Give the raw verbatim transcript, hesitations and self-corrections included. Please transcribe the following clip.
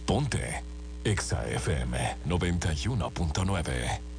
Ponte Exa F M noventa y uno punto nueve.